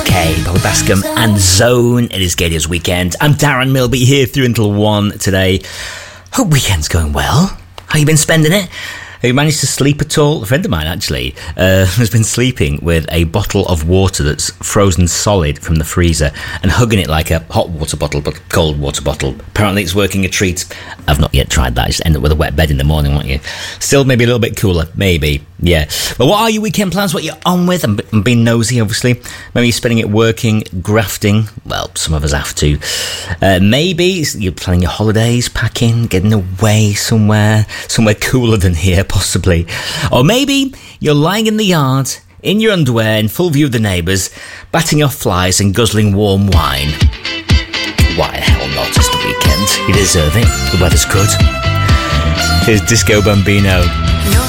Bobby Bascom and Zone. It is Gadia's Weekend. I'm Darren Milby here through until 1 today. Hope weekend's going well. How you been spending it? Have you managed to sleep at all? A friend of mine, actually, has been sleeping with a bottle of water that's frozen solid from the freezer and hugging it like a hot water bottle, but cold water bottle. Apparently it's working a treat. I've not yet tried that. Just end up with a wet bed in the morning, won't you? Still maybe a little bit cooler. Maybe. Yeah. But what are your weekend plans? What you're on with? I'm being nosy, obviously. Maybe you're spending it working, grafting. Well, some of us have to. Maybe you're planning your holidays, packing, getting away somewhere cooler than here, possibly. Or maybe you're lying in the yard, in your underwear, in full view of the neighbours, batting off flies and guzzling warm wine. Why the hell not? It's the weekend. You deserve it. The weather's good. Here's Disco Bambino. You're